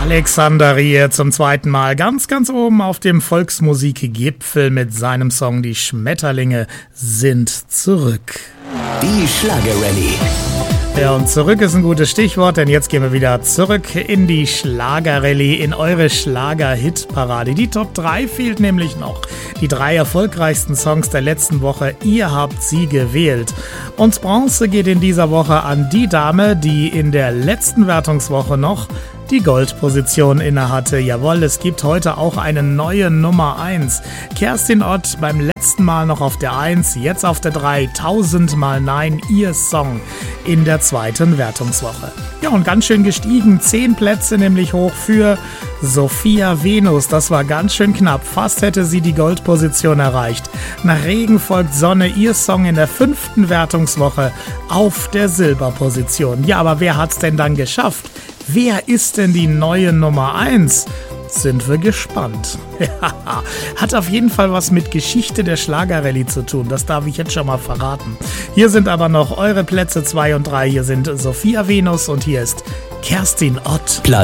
Alexander Rie zum zweiten Mal ganz oben auf dem Volksmusikgipfel mit seinem Song Die Schmetterlinge sind zurück. Die Schlagerrallye. Ja, und zurück ist ein gutes Stichwort, denn jetzt gehen wir wieder zurück in die Schlagerrallye, in eure Schlager-Hit-Parade. Die Top 3 fehlt nämlich noch. Die 3 erfolgreichsten Songs der letzten Woche, ihr habt sie gewählt. Und Bronze geht in dieser Woche an die Dame, die in der letzten Wertungswoche noch die Goldposition innehatte. Jawohl, es gibt heute auch eine neue Nummer 1. Kerstin Ott beim letzten Mal noch auf der 1, jetzt auf der 3, 1000 Mal Nein, ihr Song in der zweiten Wertungswoche. Ja, und ganz schön gestiegen, 10 Plätze nämlich hoch für Sophia Venus. Das war ganz schön knapp, fast hätte sie die Goldposition erreicht. Nach Regen folgt Sonne, ihr Song in der 5. Wertungswoche auf der Silberposition. Ja, aber wer hat's denn dann geschafft? Wer ist denn die neue Nummer 1? Sind wir gespannt. Hat auf jeden Fall was mit Geschichte der Schlagerrallye zu tun, das darf ich jetzt schon mal verraten. Hier sind aber noch eure Plätze 2 und 3. Hier sind Sophia Venus und hier ist Kerstin Ott.